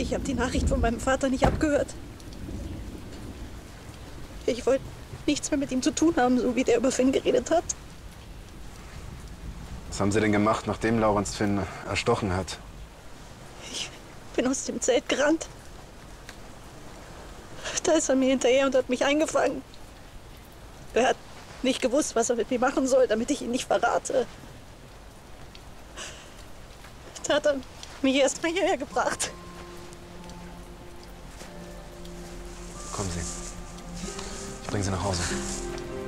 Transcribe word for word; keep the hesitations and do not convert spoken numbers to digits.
Ich habe die Nachricht von meinem Vater nicht abgehört. Ich wollte nichts mehr mit ihm zu tun haben, so wie der über Finn geredet hat. Was haben Sie denn gemacht, nachdem Laurens Finn erstochen hat? Ich bin aus dem Zelt gerannt. Da ist er mir hinterher und hat mich eingefangen. Er hat nicht gewusst, was er mit mir machen soll, damit ich ihn nicht verrate. Da hat er mich erst mal hierher gebracht. Kommen Sie. Ich bringe Sie nach Hause.